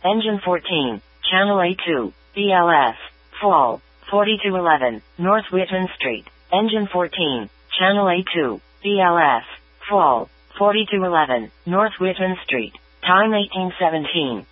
Engine 14, Channel A2, BLS, Fall, 4211, North Whitman Street. Engine 14, Channel A2, BLS, Fall, 4211, North Whitman Street. Time 1817.